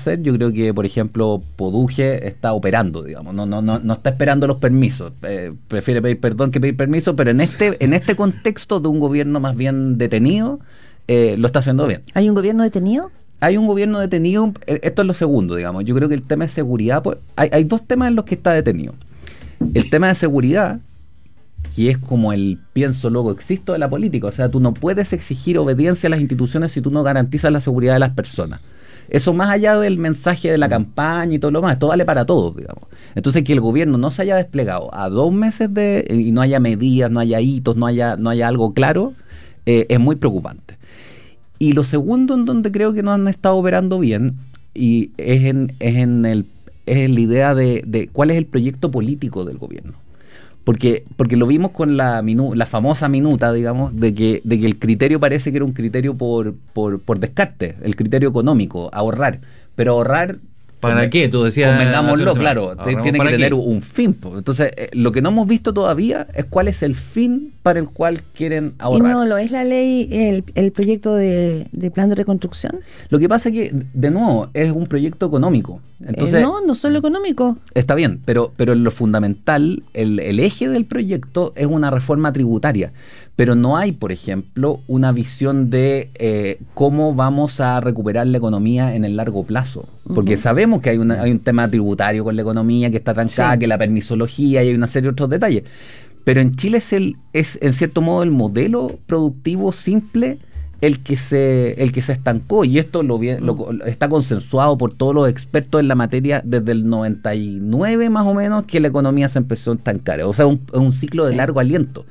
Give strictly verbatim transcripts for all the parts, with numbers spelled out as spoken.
hacer. Yo creo que, por ejemplo, Poduje está operando, digamos, no, no, no, no está esperando los permisos, eh, prefiere pedir perdón que pedir permiso, pero en este, en este contexto de un gobierno más bien detenido, eh, lo está haciendo bien. ¿Hay un gobierno detenido? Hay un gobierno detenido, esto es lo segundo, digamos. Yo creo que el tema de seguridad, pues, hay, hay dos temas en los que está detenido. El tema de seguridad, que es como el pienso luego existo de la política, o sea, tú no puedes exigir obediencia a las instituciones si tú no garantizas la seguridad de las personas. Eso más allá del mensaje de la campaña y todo lo más, esto vale para todos, digamos. Entonces, que el gobierno no se haya desplegado a dos meses de y no haya medidas, no haya hitos, no haya, no haya algo claro, eh, es muy preocupante. Y lo segundo en donde creo que no han estado operando bien y es en, es en, el, es en la idea de, de cuál es el proyecto político del gobierno. Porque, porque lo vimos con la minu, la famosa minuta, digamos, de que, de que el criterio parece que era un criterio por, por, por descarte, el criterio económico, ahorrar. Pero ahorrar... ¿Para qué? Tú decías... Convengámoslo, claro, te, tiene que tener qué? un fin. Po. Entonces, eh, lo que no hemos visto todavía es cuál es el fin para el cual quieren ahorrar. ¿Y no lo es la ley, el, el proyecto de, de plan de reconstrucción? Lo que pasa es que, de nuevo, es un proyecto económico. Entonces, eh, no, no solo económico. Está bien, pero, pero lo fundamental, el, el eje del proyecto es una reforma tributaria. Pero no hay, por ejemplo, una visión de eh, cómo vamos a recuperar la economía en el largo plazo. Porque uh-huh. sabemos que hay, una, hay un tema tributario con la economía que está trancada, sí. que la permisología y hay una serie de otros detalles. Pero en Chile es, el, es en cierto modo, el modelo productivo simple el que se el que se estancó. Y esto lo, lo está consensuado por todos los expertos en la materia desde el noventa y nueve más o menos, que la economía se empezó a estancar. O sea, un, un ciclo de sí. largo aliento.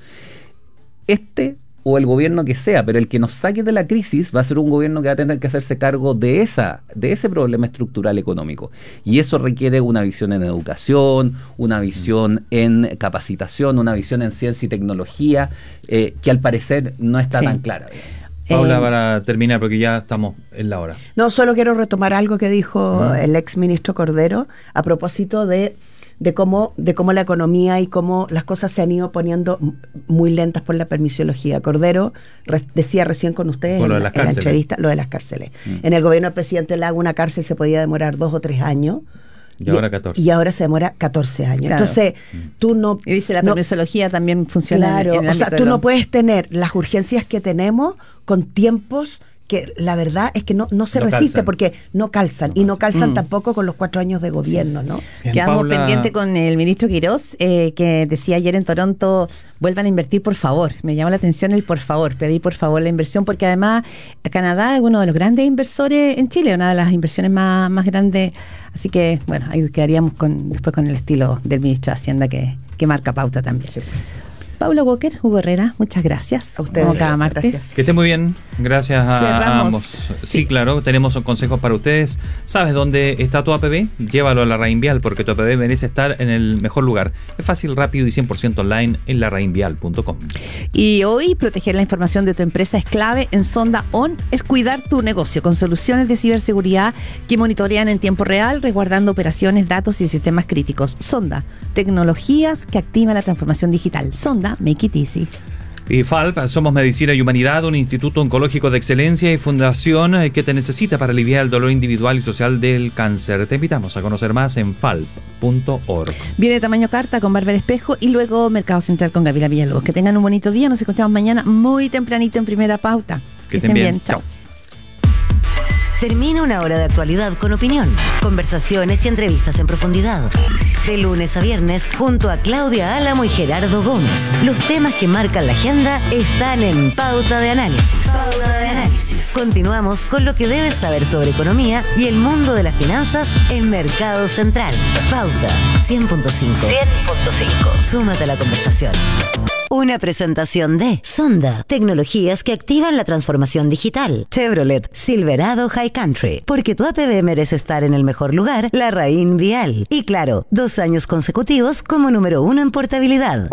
Este o el gobierno que sea, pero el que nos saque de la crisis va a ser un gobierno que va a tener que hacerse cargo de esa de ese problema estructural económico. Y eso requiere una visión en educación, una visión en capacitación, una visión en ciencia y tecnología, eh, que al parecer no está sí. tan clara. Paula, eh, para terminar, porque ya estamos en la hora. No, solo quiero retomar algo que dijo uh-huh. el ex ministro Cordero a propósito de de cómo de cómo la economía y cómo las cosas se han ido poniendo muy lentas por la permisología. Cordero re, decía recién con ustedes en, en la entrevista lo de las cárceles. Mm. En el gobierno del presidente Lago una cárcel se podía demorar dos o tres años. Y ahora catorce. Y ahora se demora catorce años. Claro. Entonces, tú no... Y dice, la no, permisología también funciona. Claro, en el o sea, tú lo... no puedes tener las urgencias que tenemos con tiempos que la verdad es que no, no se no resiste calzan. Porque no calzan. No y no calzan mm. tampoco con los cuatro años de gobierno, sí. ¿no? Bien, quedamos Paula... pendientes con el ministro Quirós, eh, que decía ayer en Toronto, vuelvan a invertir por favor. Me llamó la atención el por favor, pedí por favor la inversión, porque además Canadá es uno de los grandes inversores en Chile, una de las inversiones más, más grandes. Así que, bueno, ahí quedaríamos con, después con el estilo del ministro de Hacienda que, que marca pauta también. Sí. Paula Walker, Hugo Herrera, muchas gracias. A ustedes. Como cada martes. Gracias. Que esté muy bien. Gracias a, a ambos. Sí. sí, claro, tenemos consejos para ustedes. ¿Sabes dónde está tu A P B? Llévalo a la Rainvial, porque tu A P B merece estar en el mejor lugar. Es fácil, rápido y cien por ciento online en la rainvial punto com. Y hoy, proteger la información de tu empresa es clave. En Sonda On es cuidar tu negocio con soluciones de ciberseguridad que monitorean en tiempo real, resguardando operaciones, datos y sistemas críticos. Sonda, tecnologías que activan la transformación digital. Sonda, make it easy. Y F A L P, Somos Medicina y Humanidad, un instituto oncológico de excelencia y fundación que te necesita para aliviar el dolor individual y social del cáncer. Te invitamos a conocer más en F A L P punto org. Viene Tamaño Carta con Bárbara Espejo y luego Mercado Central con Gabriela Villalobos. Que tengan un bonito día, nos escuchamos mañana muy tempranito en Primera Pauta. Que, que estén bien, bien. Chao. Termina una hora de actualidad con opinión, conversaciones y entrevistas en profundidad. De lunes a viernes, junto a Claudia Álamo y Gerardo Gómez. Los temas que marcan la agenda están en Pauta de Análisis. Pauta de Análisis. Continuamos con lo que debes saber sobre economía y el mundo de las finanzas en Mercado Central. Pauta cien punto cinco. cien punto cinco. Súmate a la conversación. Una presentación de Sonda, tecnologías que activan la transformación digital. Chevrolet Silverado High Country, porque tu A P B merece estar en el mejor lugar, la Rainvial. Y claro, dos años consecutivos como número uno en portabilidad.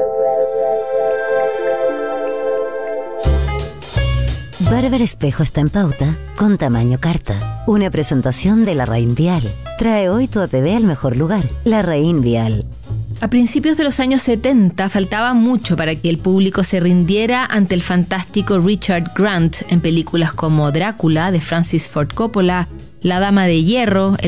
Bárbara Espejo está en pauta con Tamaño Carta. Una presentación de la Rainvial. Trae hoy tu A P B al mejor lugar, la Rainvial. A principios de los años setenta faltaba mucho para que el público se rindiera ante el fantástico Richard Grant en películas como Drácula de Francis Ford Coppola, La Dama de Hierro,